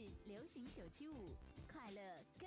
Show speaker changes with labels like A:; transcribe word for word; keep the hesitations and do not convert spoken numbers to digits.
A: 是流行九七五，快乐